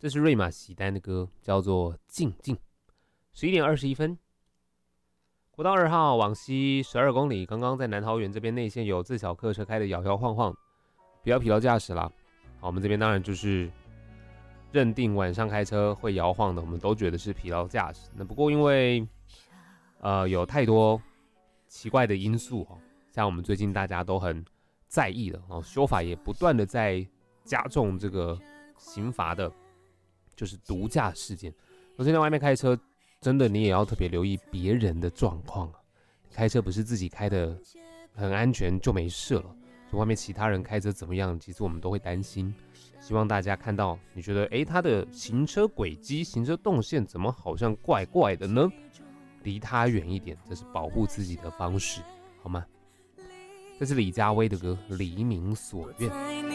这是瑞玛喜丹的歌，叫做《静静》。11点21分，国道2号往西12公里，刚刚在南桃园这边内线有自小客车开的摇摇晃晃，不要疲劳驾驶啦。好，我们这边当然就是认定晚上开车会摇晃的，我们都觉得是疲劳驾驶。那不过因为有太多奇怪的因素哦，像我们最近大家都很在意的哦，修法也不断的在加重这个刑罚的，就是毒驾事件。所以在外面开车，真的你也要特别留意别人的状况啊。开车不是自己开的很安全就没事了，所以外面其他人开车怎么样，其实我们都会担心。希望大家看到，你觉得他的行车轨迹、行车动线怎么好像怪怪的呢？离他远一点，这是保护自己的方式，好吗？这是李佳薇的歌《黎明所愿》。